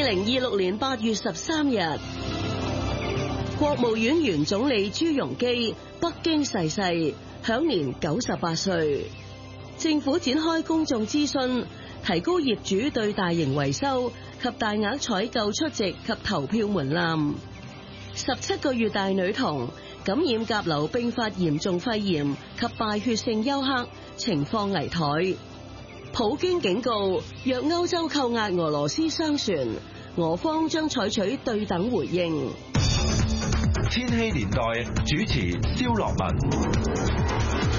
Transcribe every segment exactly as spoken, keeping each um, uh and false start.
零二六年八月十三日，國務院原總理朱鎔基北京逝世，享年九十八歲。政府展開公眾諮詢，提高業主對大型維修及大額採購出席及投票門檻。十七個月大女童感染甲流併發嚴重肺炎及敗血性休克，情況危殆。普京警告，若歐洲扣押俄羅斯商船，俄方將採取對等回應。 千禧年代主持蕭樂文。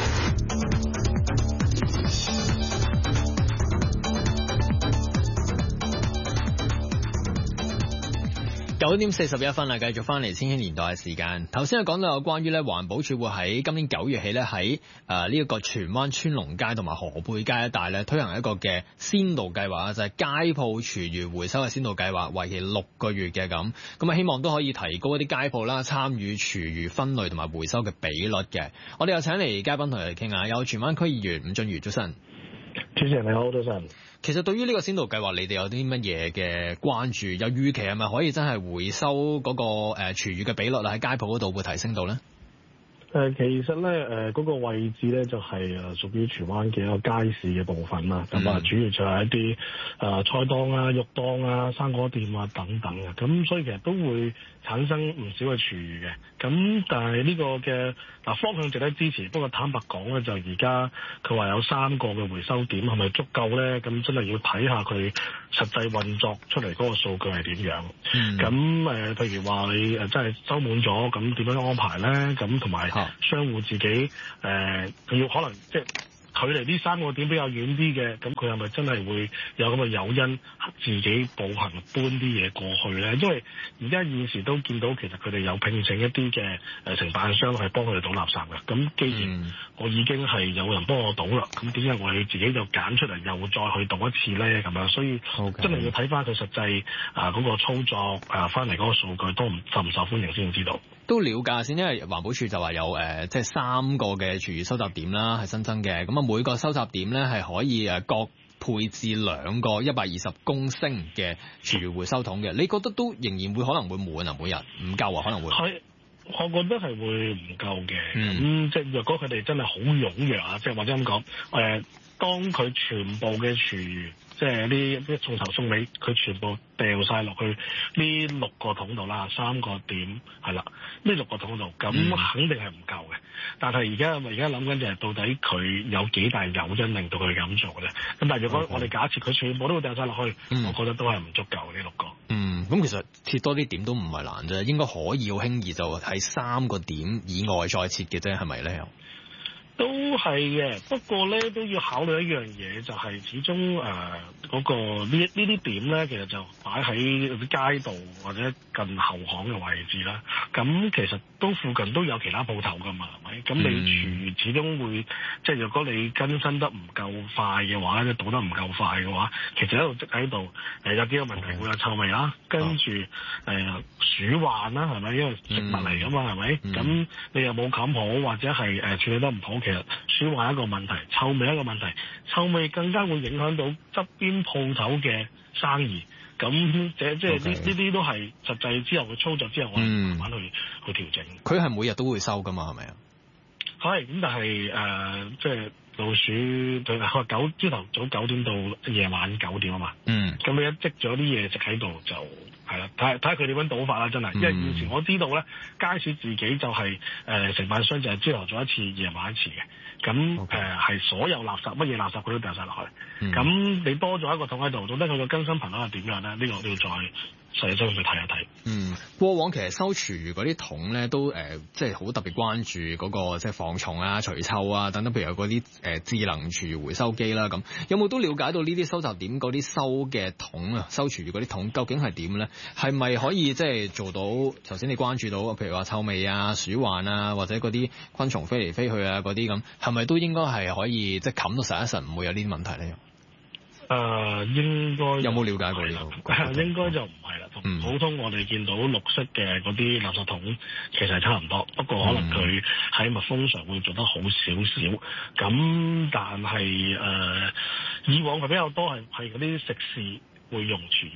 九點四十一分啦，繼續翻嚟千禧年代嘅時間。頭先係講到有關於咧環保署會喺今年九月起咧喺誒呢一個荃灣川龍街同埋河背街一帶咧推行一個嘅先導計劃，就係、是、街鋪廚餘回收嘅先導計劃，為期六個月嘅咁。咁啊，希望都可以提高一啲街鋪啦參與廚餘分類同埋回收嘅比率嘅。我哋又請嚟嘉賓同佢哋傾下，有荃灣區議員伍俊瑜，早晨。 主持人你好，早晨。 其實對於呢個先導計劃，你哋有啲乜嘢嘅關注？有預期係咪可以真係回收嗰個誒廚餘嘅比率啦？喺街鋪嗰度會提升到咧？ 誒，其實咧，誒，嗰個位置咧就係誒屬於荃灣嘅一個街市嘅部分啦。咁啊、嗯，主要就係一啲誒菜檔啊、肉檔啊、生果店啊等等嘅。咁所以其實都會產生唔少嘅廚餘嘅。咁但係呢個嘅嗱方向值得支持。不過坦白講咧，就而家佢話有三個嘅回收點，係咪足夠咧？咁真係要睇下佢實際運作出嚟嗰個數據係點樣。咁誒、嗯呃，譬如話你誒真係收滿咗，咁點樣安排咧？咁同埋商戶自己誒，佢、呃、要可能即係距離呢三個點比較遠啲嘅，咁佢係咪真係會有咁嘅誘因自己步行搬啲嘢過去咧？因為而家現時都見到其實佢哋有聘請一啲嘅誒承辦商係幫佢哋倒垃圾嘅。咁既然我已經係有人幫我倒啦，咁點解我哋自己就揀出嚟又再去倒一次咧？咁樣，所以真係要睇翻佢實際啊嗰個操作啊翻嚟嗰個數據都唔受唔受歡迎先知道。 都了解先，因為環保署就話有誒、呃，即係三個嘅廚餘收集點啦，係新增嘅。咁啊，每個收集點咧係可以誒各配置兩個一百二十公升嘅廚餘回收桶嘅。你覺得都仍然會可能會滿啊？每日唔夠啊？可能會係， 我覺得係會唔夠嘅。咁、 嗯、 即係若果佢哋真係好踴躍啊，即係或者咁講誒，當佢全部嘅廚餘。即係呢啲送頭送尾，佢全部掉晒落去呢六個桶度啦，三個點係啦，呢六個桶度，咁肯定係唔夠嘅。但係而家而家諗緊就係到底佢有幾大誘因令到佢咁做咧？咁但係如果我哋假設佢全部都會掉晒落去，嗯、我覺得都係唔足夠呢六個。 嗯，咁其實設多啲點都唔係難啫，應該可以好輕易就喺三個點以外再設嘅啫，係咪咧？ 都係嘅，不過咧都要考慮一樣嘢，就係、是、始終誒嗰、呃那個呢呢啲點咧，其實就擺喺啲街道或者近後巷嘅位置啦。咁其實都附近都有其他鋪頭噶嘛，係咪？咁你廚餘始終會即係若果你更新得唔夠快嘅話，即係倒得唔夠快嘅話，其實喺度積喺度誒有幾個問題，會有臭味啦，跟住誒、呃、鼠患啦，係咪？因為食物嚟噶嘛，係咪？咁、嗯、你又冇冚好，或者係誒、呃、處理得唔好。其實鼠患一個問題，臭味一個問題，臭味更加會影響到側邊鋪頭嘅生意。咁即即係呢呢啲都係實際之後嘅操作之後，我哋慢慢去、嗯、去調整。 佢係每日都會收噶嘛？係咪啊？係咁，但係誒、呃，即係老鼠，佢話九朝頭早九點到夜晚九點啊嘛。嗯。咁你一積咗啲嘢食喺度就係啦，睇睇下佢點樣倒法啦，真係。嗯、因為現時我知道咧，街市自己就係、是、誒、呃、承辦商就係朝頭早一次，夜晚一次嘅。咁誒係所有垃圾乜嘢垃圾佢都掉晒落去。咁、嗯、你多咗一個桶喺度，到底佢個更新頻率係點樣咧？呢、這個都要再細心去睇一睇。 嗯，過往其實收廚餘嗰啲桶咧，都誒、呃、即係好特別關注嗰、那個即係防蟲啊、除臭啊等等，譬如有嗰啲誒智能廚餘回收機啦咁，有冇都了解到呢啲收集點嗰啲收嘅桶啊、收廚餘嗰啲桶究竟係點咧？係咪可以即係做到頭先你關注到，譬如話臭味啊、鼠患啊，或者嗰啲昆蟲飛嚟飛去啊嗰啲咁，係咪都應該係可以即係冚到實一實，唔會有呢啲問題咧？ 誒、呃、應該有冇了解過呢、這個？ 應該就唔係啦，同普通我哋見到綠色嘅嗰啲垃圾桶其實係差唔多，不過可能佢喺密封上會做得好少少。咁但係誒、呃、以往係比較多係係嗰啲食肆會用廚餘。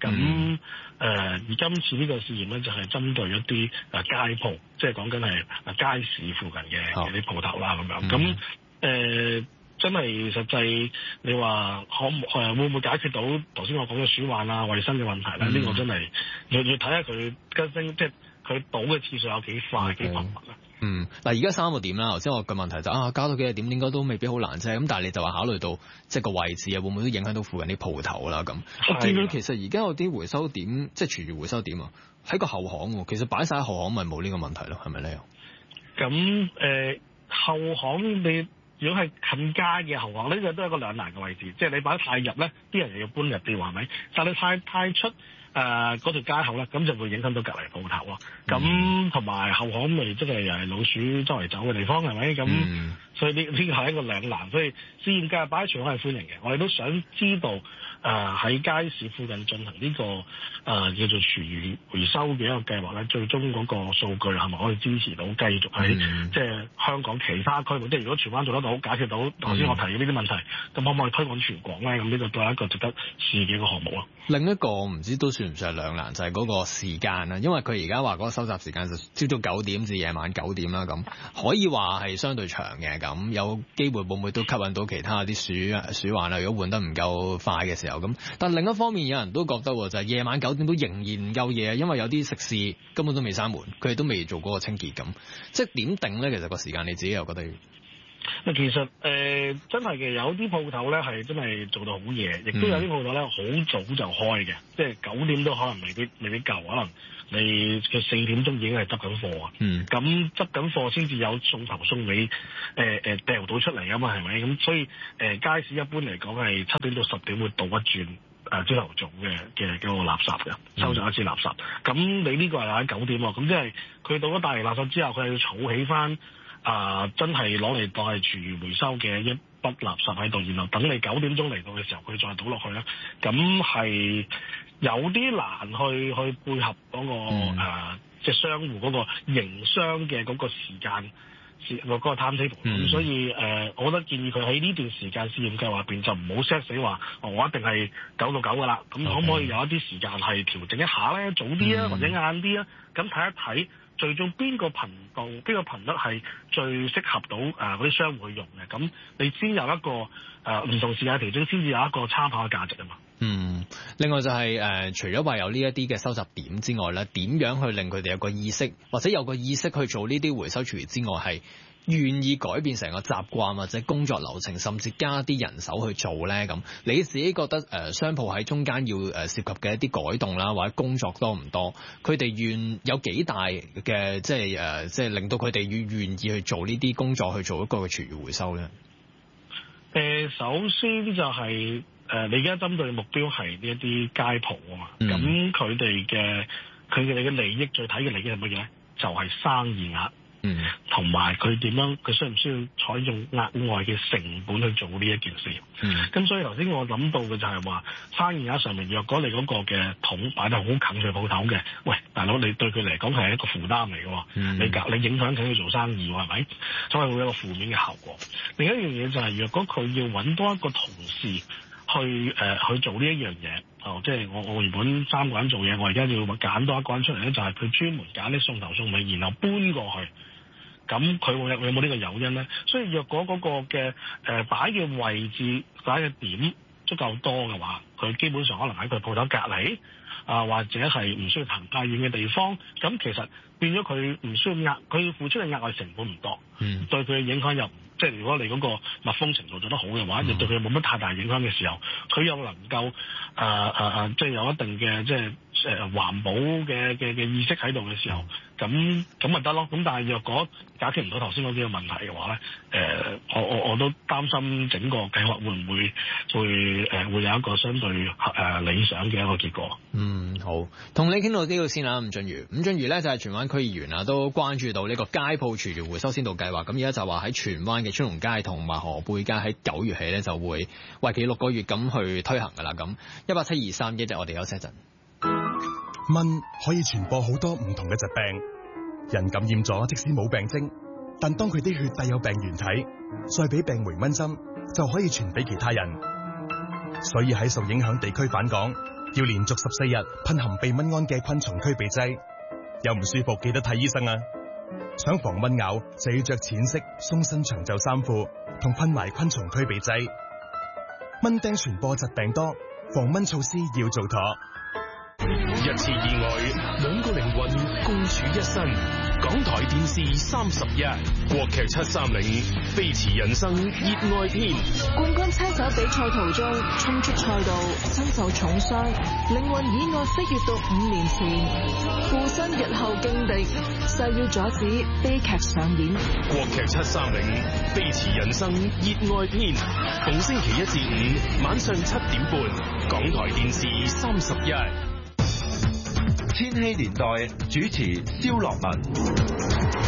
咁誒、呃、而今次呢個試驗咧就係針對一啲誒街鋪，即係講緊係街市附近嘅嘅啲鋪頭啦咁樣。咁誒、呃、真係實際你話可唔誒會唔會解決到頭先我講嘅鼠患啊、衞生嘅問題咧？呢、嗯、個真係要要睇下佢更新，即係佢倒嘅次數有幾快幾頻密啦。 嗯，嗱，而家三個點啦，頭先我嘅問題就啊，加到幾個點應該都未必好難啫。咁但係你就話考慮到即係個位置啊，會唔會都影響到附近啲鋪頭啦？咁我見到其實而家有啲回收點，即係廚餘回收點啊，喺個後巷喎。其實擺晒喺後巷咪冇呢個問題咯，係咪咧？ 咁誒、呃、後巷你如果係近街嘅後巷，呢、這個都係一個兩難嘅位置，即係你擺得太入咧，啲人又要搬入啲，係咪？但係你太太出。誒嗰條街口咧，咁就會影響到隔離鋪頭咯。咁同埋後巷咪即係又係老鼠周圍走嘅地方，係咪？咁、嗯、所以呢呢個係一個兩難。所以試驗計劃擺喺全港係歡迎嘅。我哋都想知道誒喺、呃、街市附近進行呢、這個誒、呃、叫做廚餘回收嘅一個計劃咧，最終嗰個數據係咪可以支持到繼續喺、嗯、即係香港其他區域？即係如果荃灣做得到，解決到頭先我提嘅呢啲問題，咁、嗯、可唔可以推廣全港咧？咁呢個都係一個值得試嘅一個項目咯。 另一個唔知都算唔算係兩難，就係、是、嗰個時間啦。因為佢而家話嗰個收集時間就朝早九點至夜晚九點啦，咁可以話係相對長嘅。咁有機會會唔會都吸引到其他啲鼠鼠患啊？如果換得唔夠快嘅時候咁，但另一方面有人都覺得就係、是、夜晚九點都仍然唔夠夜，因為有啲食肆根本都未閂門，佢哋都未做嗰個清潔咁。即係點定咧？其實個時間你自己又覺得？ 其實誒、呃、真係嘅，有啲鋪頭咧係真係做到好夜，亦都有啲鋪頭咧好早就開嘅，即係九點都可能未必未必夠，可能你嘅四點鐘已經係執緊貨啊。嗯，咁執緊貨先至有送頭送尾，誒誒掉到出嚟啊嘛，係咪？咁所以誒、呃、街市一般嚟講係七點到十點會倒一轉誒朝頭早嘅嘅嗰個垃圾嘅，收集一次垃圾。咁、嗯、你呢個係喺九點喎，咁即係佢倒咗大型垃圾之後，佢係要儲起翻。啊、呃！真係攞嚟當係廚餘回收嘅一筆垃圾喺度，然後等你九點鐘嚟到嘅時候，佢再倒落去咧，咁係有啲難去去配合嗰、那個、嗯呃、即係商戶嗰個營商嘅嗰個時間，時、那、嗰個 timetable。咁、嗯、所以誒、呃，我覺得建議佢喺呢段時間試驗計劃入邊就唔好 set 死話，我一定係九到九噶啦。咁可唔可以有一啲時間係調整一下咧？早啲啊，或者晏啲啊？咁睇一睇。最終邊個頻道、邊個頻率係最適合到誒嗰啲商戶去用嘅？咁你先有一個誒唔、呃、同時間調整，先至有一個參考嘅價值啊嘛。嗯， 另外就係、是、誒、呃，除咗話有呢一啲嘅收集點之外咧，點樣去令佢哋有個意識，或者有個意識去做呢啲回收廚餘之外，係願意改變成個習慣或者工作流程，甚至加啲人手去做咧？咁你自己覺得誒、呃、商鋪喺中間要誒涉及嘅一啲改動啦，或者工作多唔多？佢哋願有幾大嘅即係誒、呃、即係令到佢哋願願意去做呢啲工作，去做一個嘅廚餘回收咧？ 誒、呃，首先就係、是、誒、呃，你而家針對嘅目標係呢一啲街鋪啊嘛，咁佢哋嘅佢哋嘅利益最睇嘅利益係乜嘢咧？就係、是、生意額。嗯，同埋佢點樣，佢需唔需要採用額外嘅成本去做呢一件事？嗯，咁所以頭先我諗到嘅就係話，生意額上面，若果你嗰個嘅桶擺得好近佢鋪頭嘅，喂，大佬你對佢嚟講係一個負擔嚟嘅，嗯，你隔你影響緊佢做生意係咪？所以會有一個負面嘅效果。另一樣嘢就係、是，若果佢要揾多一個同事去誒、呃、去做呢一樣嘢，哦，即係我我原本三個人做嘢，我而家要揀多一個人出嚟咧，就係佢專門揀啲送頭送尾，然後搬過去。咁佢會有冇呢個誘因咧？所以若果嗰個嘅誒擺嘅位置擺嘅點足夠多嘅話，佢基本上可能喺佢鋪頭隔離啊，或者係唔需要行太遠嘅地方，咁其實變咗佢唔需要額，佢付出嘅額外成本唔多，嗯，對佢嘅影響又即係如果你嗰個密封程度做得好嘅話，亦、嗯、對佢冇乜太大影響嘅時候，佢又能夠誒誒誒，即係有一定嘅即係誒環保嘅嘅嘅意識喺度嘅時候。咁咁咪得咯，咁但係若果解決唔到頭先嗰幾個問題嘅話咧，誒、呃，我我我都擔心整個計劃會唔會會誒、呃、會有一個相對誒、呃、理想嘅一個結果。 嗯，好，同你傾到呢度先啦，伍俊瑜。伍俊瑜咧就係荃灣區議員啊，都關注到呢個街鋪廚餘回收先導計劃。咁而家就話喺荃灣嘅春龍街同埋河背街喺九月起咧就會為期六個月咁去推行噶啦。咁一八七二三一，我哋休息一陣。 蚊可以傳播好多唔同嘅疾病，人感染咗即使冇病徵，但當佢啲血帶有病原體，再俾病媒蚊針就可以傳俾其他人。所以喺受影響地區返港， 要連續十四日噴含避蚊胺嘅昆蟲驅鼻劑。有唔舒服記得睇醫生啊！想防蚊咬就要着淺色鬆身長袖衫褲，同噴埋昆蟲驅鼻劑。蚊叮傳播疾病多，防蚊措施要做妥。 一次意外，兩個靈魂共處一身。港台電視三十一，國劇七三零，飛馳人生熱愛篇。 冠軍車手比賽途中衝出賽道，身受重傷，靈魂意外飛越到五年前，附身日後勁敵，誓要阻止悲劇上演。 國劇七三零，飛馳人生熱愛篇，逢星期一至五晚上七點半，港台電視三十一。 千禧年代主持蕭樂文。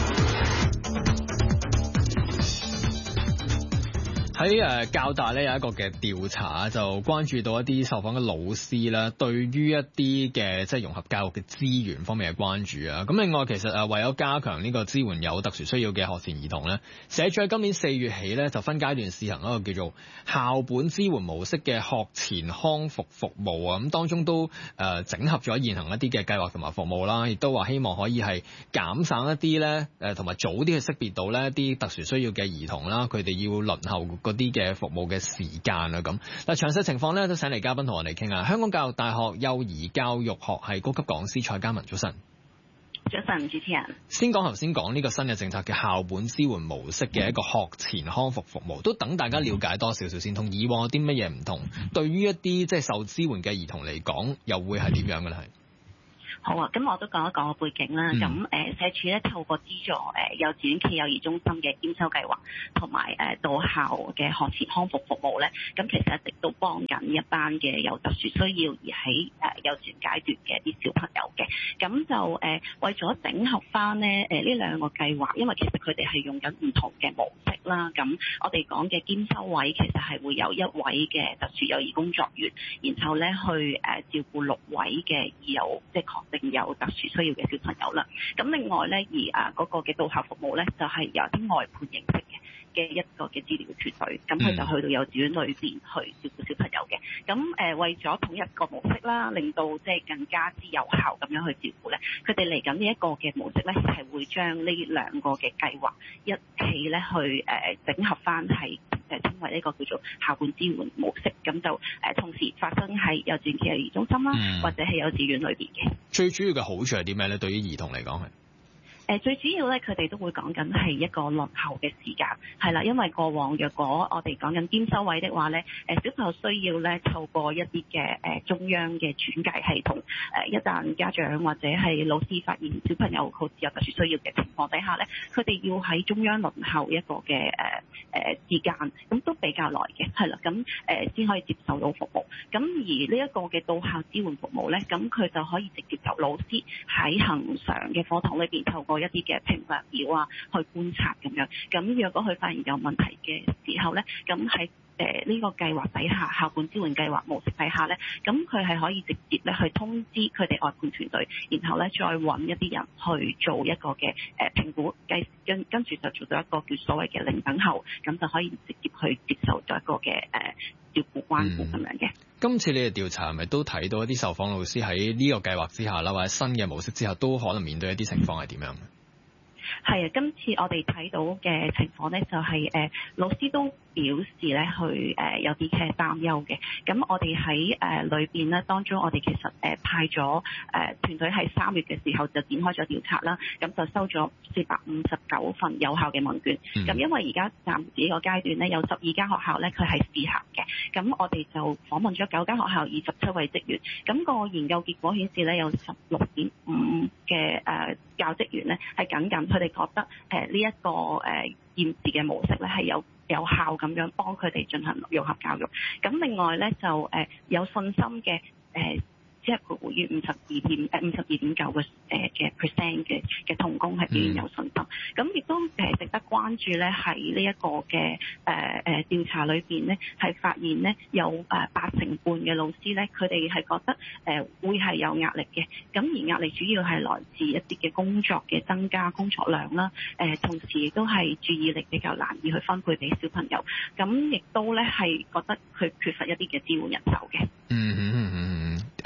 喺誒教大咧有一個嘅調查，就關注到一啲受訪嘅老師啦，對於一啲嘅即係融合教育嘅資源方面嘅關注啊。咁另外其實誒為咗加強呢個支援有特殊需要嘅學前兒童咧，社署喺今年四月起咧就分階段試行一個叫做校本支援模式嘅學前康復服務啊。咁當中都誒整合咗現行一啲嘅計劃同埋服務啦，亦都話希望可以係減省一啲咧誒同埋早啲去識別到咧一啲特殊需要嘅兒童啦，佢哋要輪候嗰啲嘅服務嘅時間啊。咁嗱，詳細情況咧都請嚟嘉賓同我哋傾下。香港教育大學幼兒教育學系高級講師蔡嘉文，早晨。 早晨，主持人。先講頭先講呢個新嘅政策嘅校本支援模式嘅一個學前康復服務，都等大家了解多少少先，同以往有啲乜嘢唔同？對於一啲即係受支援嘅兒童嚟講，又會係點樣嘅咧？係。 好啊，咁我都講一講個背景啦。咁誒、嗯、社署咧透過資助誒幼稚園暨幼兒中心嘅兼收計劃，同埋誒到校嘅學前康復服務咧，咁其實一直都幫緊一班嘅有特殊需要而喺誒幼稚園階段嘅啲小朋友嘅。咁就誒、呃、為咗整合翻咧誒呢兩個計劃，因為其實佢哋係用緊唔同嘅模式啦。咁我哋講嘅兼收位其實係會有一位嘅特殊幼兒工作員，然後咧去誒照顧六位嘅有即係確定有特殊需要嘅小朋友啦。咁另外咧，而啊嗰個嘅到校服務咧，就係有啲外判形式嘅嘅一個嘅治療團隊，咁佢就去到幼稚園裏邊去照顧小朋友嘅。咁誒、呃、為咗統一個模式啦，令到即係更加之有效咁樣去照顧咧，佢哋嚟緊呢一個嘅模式咧，係會將呢兩個嘅計劃一起咧去誒、呃、整合翻係誒稱為呢個叫做校本支援模式，咁就誒、呃、同時發生喺幼稚園暨幼兒中心啦，嗯、或者係幼稚園裏邊嘅。 最主要嘅好處係啲咩咧？對於兒童嚟講係？ 誒最主要咧，佢哋都會講緊係一個輪候嘅時間，係啦，因為過往若果我哋講緊兼收位的話咧，誒小朋友需要咧透過一啲嘅誒中央嘅轉介系統，誒一旦家長或者係老師發現小朋友好似有特殊需要嘅情況底下咧，佢哋要喺中央輪候一個嘅誒誒時間，咁都比較耐嘅，係啦，咁誒先可以接受到服務。咁而呢一個嘅到校支援服務咧，咁佢就可以直接由老師喺恆常嘅課堂裏邊透過一啲嘅評量表啊，去觀察咁樣。咁若果佢發現有問題嘅時候咧，咁喺誒呢個計劃底下，校本支援計劃模式底下咧，咁佢係可以直接咧去通知佢哋外判團隊，然後咧再揾一啲人去做一個嘅誒評估，跟跟跟住就做到一個叫所謂嘅零等候，咁就可以直接去接受咗一個嘅誒照顧關顧咁樣嘅。 今次你哋調查係咪都睇到一啲受訪老師喺呢個計劃之下啦，或者新嘅模式之下，都可能面對一啲情況係點樣？ 係啊，今次我哋睇到嘅情況咧，就係、是、誒、呃、老師都表示咧，去誒、呃、有啲嘅擔憂嘅。咁我哋喺誒裏邊咧，當中我哋其實誒、呃、派咗誒、呃、團隊喺三月嘅時候就展開咗調查啦。咁就收咗四百五十九份有效嘅問卷。咁、嗯、因為而家暫時呢個階段咧，有十二間學校咧，佢係試行嘅。咁我哋就訪問咗九間學校，二十七位職員。咁、那個研究結果顯示咧，有十六點五嘅誒教職員咧係僅僅佢哋覺得誒呢一個誒、呃、現時嘅模式咧係有有效咁樣幫佢哋進行融合教育。咁另外咧就誒、呃、有信心嘅誒。呃即係佢會於五十二點誒五十二點九個誒嘅 percent 嘅嘅同工係表現有信心，咁亦、嗯、都誒值得關注咧，喺呢一個嘅誒誒調查裏邊咧，係發現咧有誒八成半嘅老師咧，佢哋係覺得誒會係有壓力嘅，咁而壓力主要係來自一啲嘅工作嘅增加工作量啦，誒同時亦都係注意力比較難以去分配俾小朋友，咁亦都咧係覺得佢缺乏一啲嘅支援人手嘅。 嗯嗯嗯嗯。誒、呃，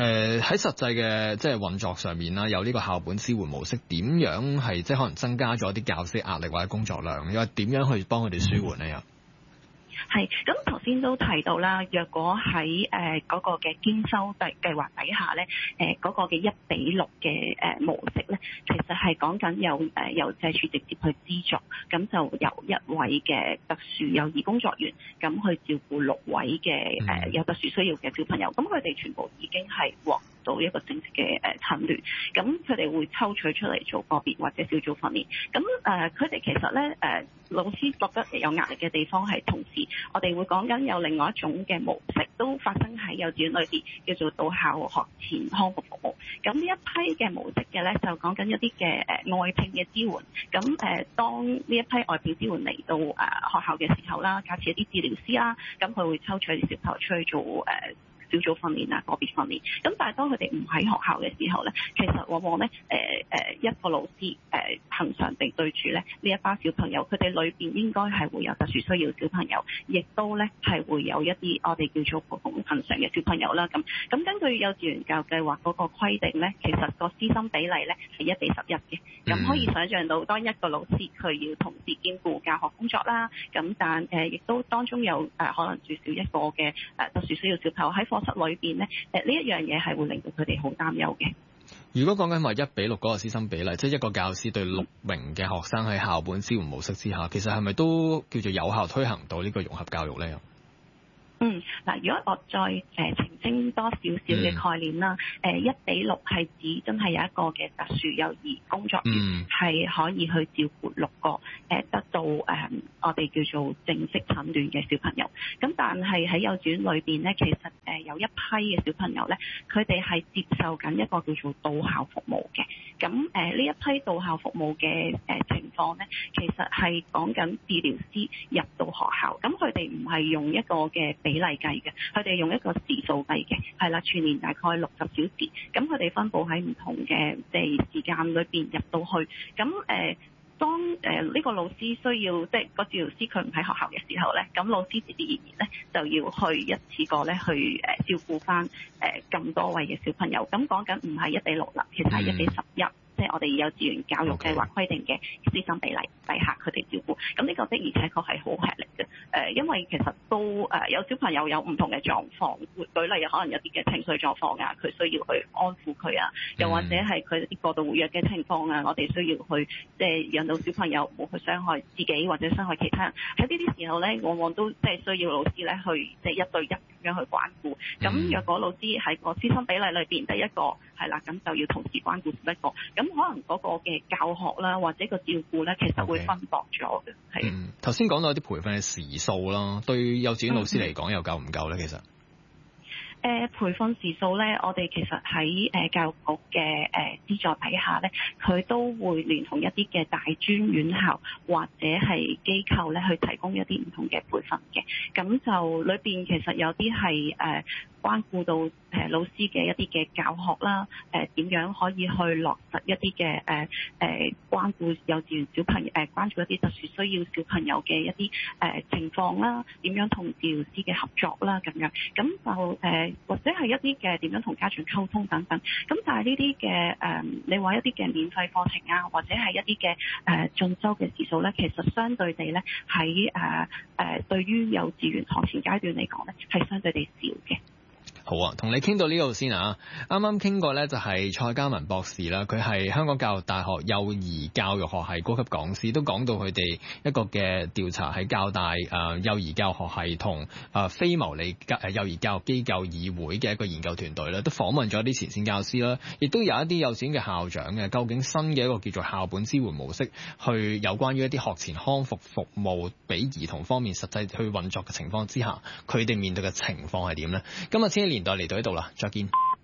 喺實際嘅即係運作上面啦，有呢個校本支援模式，點樣係即係可能增加咗啲教師壓力或者工作量，又點樣去幫佢哋舒緩呢？又係，咁頭先都提到啦，若果喺誒嗰個嘅兼收計計劃底下咧，誒、呃、嗰、那個嘅一比六嘅誒模式咧，其實係講緊有誒由社署直接去資助，咁就由一位嘅特殊幼兒工作員咁去照顧六位嘅誒、呃、有特殊需要嘅小朋友，咁佢哋全部已經係獲到一個正式嘅誒診斷，咁佢哋會抽取出嚟做個別或者小組訓練，咁誒佢哋其實咧誒、呃、老師覺得有壓力嘅地方係同時。我哋會講緊有另外一種嘅模式，都發生喺幼稚園裏邊，叫做到校學前康復服務。咁呢一批嘅模式嘅咧，就講緊一啲嘅誒外聘嘅支援。咁誒，當呢一批外聘支援嚟到誒學校嘅時候啦，假設一啲治療師啦，咁佢會抽取啲小朋友出去做誒小組訓練啊，個別訓練。咁但係當佢哋唔喺學校嘅時候咧，其實往往咧誒誒一個老師誒恆常地對住咧呢一班小朋友，佢哋裏邊應該係會有特殊需要小朋友，亦都咧係會有一啲我哋叫做普通恆常嘅小朋友啦。咁咁根據幼稚園教育計劃嗰個規定咧，其實個師生比例咧係一比十一嘅。咁可以想像到，當一個老師佢要同時兼顧教學工作啦，咁但誒亦都當中有誒可能最少一個嘅誒特殊需要小朋友喺課室裏邊咧，誒呢一樣嘢係會令到佢哋好擔憂嘅。 如果講緊話一比六嗰個師生比例，即係一個教師對六名嘅學生喺校本支援模式之下，其實係咪都叫做有效推行到呢個融合教育咧？ 嗯，嗱，如果我再誒、呃、澄清多少少嘅概念啦，誒一、嗯呃、比六係指真係有一個嘅特殊幼兒工作員係、嗯、可以去照顧六個誒、呃、得到誒、呃、我哋叫做正式診斷嘅小朋友。咁但係喺幼稚園裏邊咧，其實誒、呃、有一批嘅小朋友咧，佢哋係接受緊一個叫做到校服務嘅。咁誒呢一批到校服務嘅誒、呃、情況咧，其實係講緊治療師入到學校，咁佢哋唔係用一個嘅比例計嘅，佢哋用一個時數計嘅，係啦，全年大概六十小時，咁佢哋分佈喺唔同嘅即係時間裏邊入到去，咁誒、呃、當誒呢、呃這個老師需要即係個治療師佢唔喺學校嘅時候咧，咁老師自自然然咧就要去一次過咧去誒、呃、照顧翻誒咁多位嘅小朋友，咁講緊唔係一比六啦，其實係一比十一。即係我哋幼稚園教育計劃規定嘅師生比例底下，佢哋照顧。咁呢個的而且確係好吃力嘅。誒、呃，因為其實都誒、呃、有小朋友有唔同嘅狀況，舉例可能有啲嘅情緒狀況啊，佢需要去安撫佢啊，又或者係佢啲過度活躍嘅情況啊，我哋需要去即係讓到小朋友唔好去傷害自己或者傷害其他人。喺呢啲時候咧，往往都即係需要老師咧去即係一對一咁樣去關顧。咁若果老師喺個師生比例裏邊第一個係啦，咁就要同時關顧一個。咁可能嗰個嘅教學啦，或者個照顧咧，其實會分薄咗嘅。係、okay. 嗯，頭先講到啲培訓嘅時數啦，對幼稚園老師嚟講又夠唔夠咧？其實？ 誒、呃、培訓時數咧，我哋其實喺誒、呃、教育局嘅誒資助底下咧，佢都會聯同一啲嘅大專院校或者係機構咧，去提供一啲唔同嘅培訓嘅。咁就裏邊其實有啲係誒關顧到誒、呃、老師嘅一啲嘅教學啦，誒、呃、點樣可以去落實一啲嘅誒誒關顧幼稚園小朋友誒、呃、關注一啲特殊需要小朋友嘅一啲誒、呃、情況啦，點樣同治療師嘅合作啦咁樣，咁就誒。呃或者係一啲嘅點樣同家長溝通等等，咁但係呢啲嘅誒，你話一啲嘅免費課程啊，或者係一啲嘅誒進修嘅時數咧，其實相對地咧喺誒誒對於幼稚園學前階段嚟講咧，係相對地少嘅。 好啊，同你傾到呢度先啊！啱啱傾過咧，就係蔡嘉文博士啦，佢係香港教育大學幼兒教育學系高級講師，都講到佢哋一個嘅調查喺教大誒、呃、幼兒教育學系同誒、呃、非牟利誒幼兒教育機構議會嘅一個研究團隊咧，都訪問咗啲前線教師啦，亦都有一啲幼稚園嘅校長嘅，究竟新嘅一個叫做校本支援模式，去有關於一啲學前康復服務俾兒童方面實際去運作嘅情況之下，佢哋面對嘅情況係點咧？今日千禧年代嚟到呢度啦，再見。